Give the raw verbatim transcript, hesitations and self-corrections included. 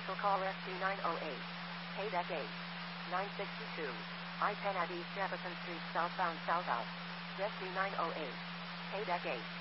Special call S two nine oh eight. Payback eight. nine sixty-two. I ten at East Jefferson Street southbound south out. S two nine oh eight. Payback eight.